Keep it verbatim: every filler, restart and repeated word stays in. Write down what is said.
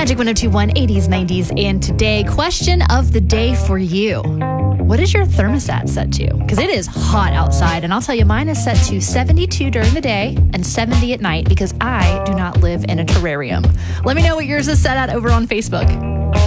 Magic one oh two point one, eighties, nineties, and today. Question of the day for you. What is your thermostat set to? Because it is hot outside, and I'll tell you, mine is set to seventy-two during the day and seventy at night because I do not live in a terrarium. Let me know what yours is set at over on Facebook.